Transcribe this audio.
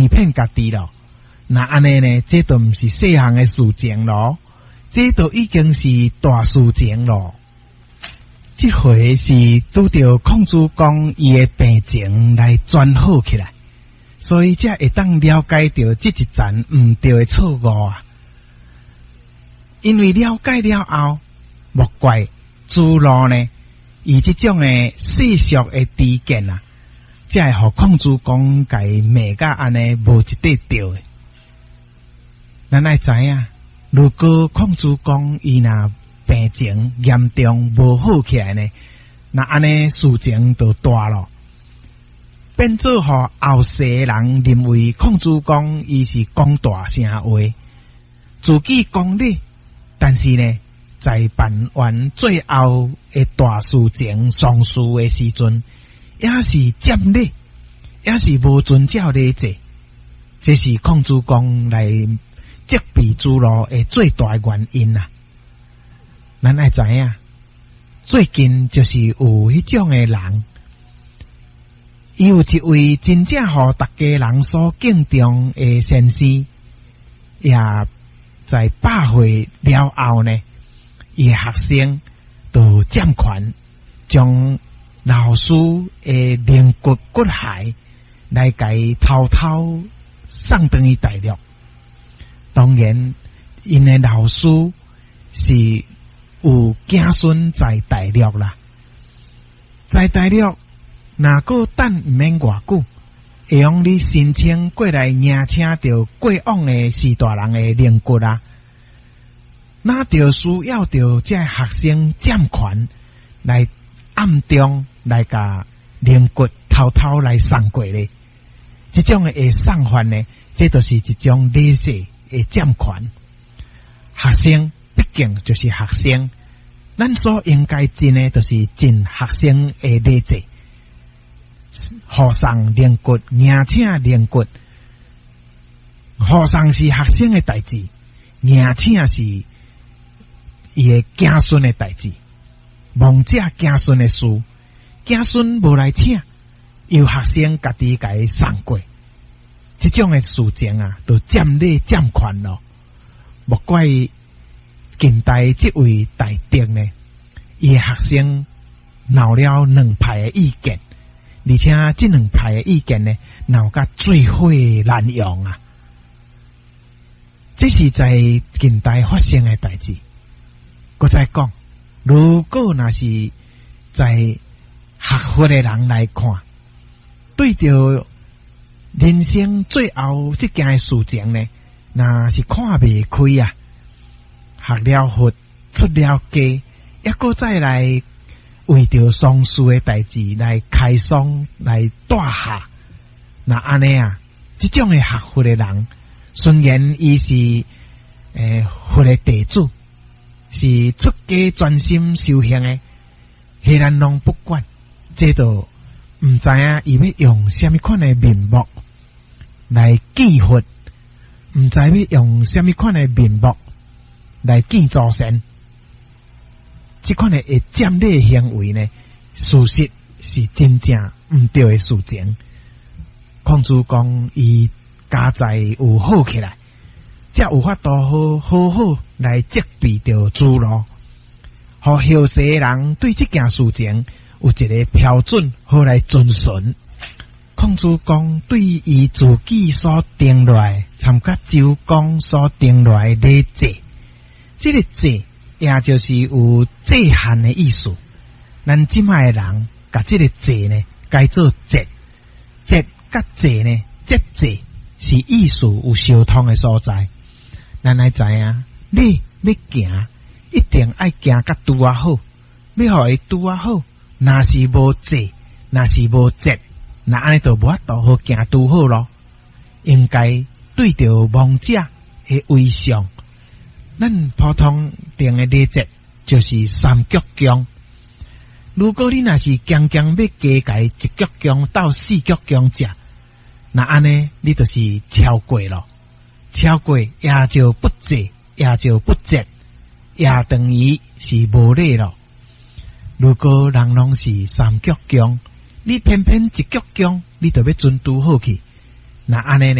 欺骗家己咯。那安尼呢，这都毋是细项的事情咯，这都已经是大事情咯。这回是拄着控制讲伊的病情来转好起来，所以才会当了解到这一层毋对的错误啊。因为了解了后，莫怪主路呢，以这种的世俗的知见啊，才会互控制讲家骂甲安尼无一块对的。咱爱知影，如果控制讲伊若病情严重无好起来呢，那安尼事情就大咯，变做互后世人认为控制讲伊是讲大声话，自己讲理，但是呢，在办完最后的大事情丧事的时阵，也是占理，也是无遵照礼制，这是控制讲来责备主路的最大原因啊！咱爱知影，最近就是有迄种的人，伊有一位真正互大家人所敬重的先生，也在百岁了后呢，伊学生就占权，将老师的灵骨骨骸来给偷偷送回去大陆。当然，因的老师是有子孙在大陆啦，在大陆若个等毋免偌久，会用你申请过来迎请到过往的士大人的灵骨啊，那就需要着这学生占权来暗中来甲灵骨偷偷来送过咧。这种的送法呢，这就是一种礼制的占权。学生毕竟就是学生，咱所应该尽的就是尽学生的礼制，互送灵骨、迎请灵骨，互送是学生的代志，迎请是伊的子孙的代志，亡者子孙的事，子孙无来请，由学生家己甲伊送过，这种的事情啊，都占理占权咯。莫怪近代这位大德呢，伊的学生闹了两派的意见，而且这两派的意见呢，闹甲最会滥用啊！这是在近代发生的代志。我再讲，如果那是在学佛的人来看，对着人生最后这件事情呢，那是看未开啊！学了佛，出了家，一个再来为着丧事的代志来开丧来带下，那安尼啊，这种的学佛的人，虽然伊是佛的弟子，是出家专心修行的，黑人拢不管，这都毋知影伊要用什么款的面目来见佛，毋知要用什么款的面目来见祖先。这款的会占理行为呢，事实是真正毋对的事情。控制讲伊家在有好起来，才有法度好来责备着主路，互后世人对这件事情有一个标准好来遵循。控制讲对伊自己所定落来，参甲周公所定落来礼制，这个制也就是有制限的意思。咱即卖人甲这个制呢，改做节，节甲制呢，节制是意思有相通的所在。咱来知影，你要行，一定爱行甲拄啊好，要互伊拄啊好。若是无制，若是无节，那安尼就无法度好行拄好咯。应该对着亡者的威相。咱普通定的礼节就是三鞠躬。如果你若是强要加改一鞠躬到四鞠躬食，那安尼你就是超过咯。超过也就不制，也就不节，也等于是无礼咯。如果人拢是三鞠躬，你偏偏一鞠躬，你就要准拄好去，那安尼呢？